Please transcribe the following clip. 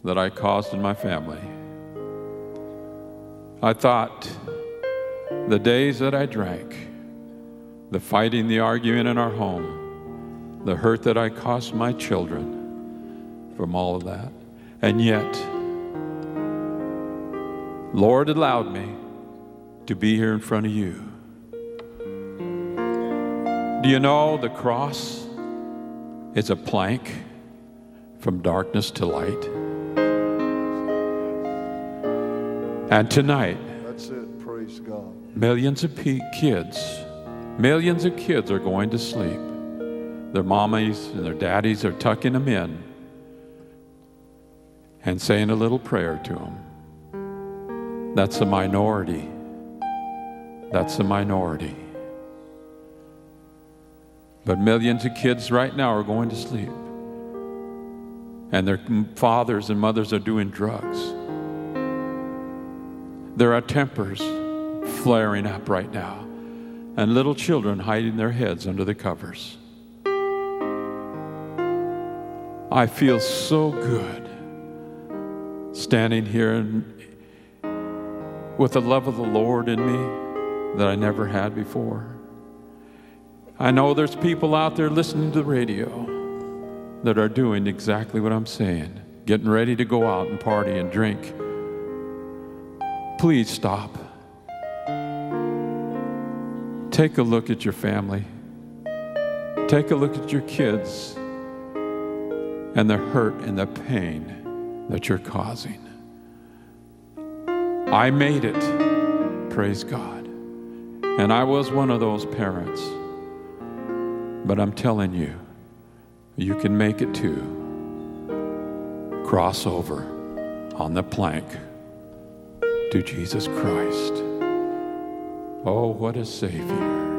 that I caused in my family. I thought the days that I drank, the fighting, the arguing in our home, the hurt that I caused my children from all of that. And yet, Lord allowed me to be here in front of you. Do you know the cross is a plank from darkness to light? And tonight, that's it. Praise God. Millions of kids are going to sleep. Their mommies and their daddies are tucking them in and saying a little prayer to them. That's a minority. That's a minority. But millions of kids right now are going to sleep. And their fathers and mothers are doing drugs. There are tempers flaring up right now, and little children hiding their heads under the covers. I feel so good standing here with the love of the Lord in me that I never had before. I know there's people out there listening to the radio that are doing exactly what I'm saying, getting ready to go out and party and drink. Please stop. Take a look at your family. Take a look at your kids and the hurt and the pain that you're causing. I made it, praise God. And I was one of those parents. But I'm telling you, you can make it too. Cross over on the plank to Jesus Christ. Oh, what a Savior.